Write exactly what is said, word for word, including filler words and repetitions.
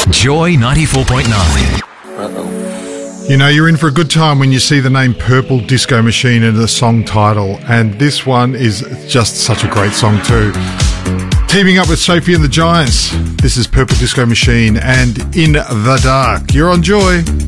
Joy ninety-four point nine. Uh-oh. You know, you're in for a good time when you see the name Purple Disco Machine in the song title, and this one is just such a great song too. Teaming up with Sophie and the Giants, this is Purple Disco Machine and In the Dark. You're on Joy.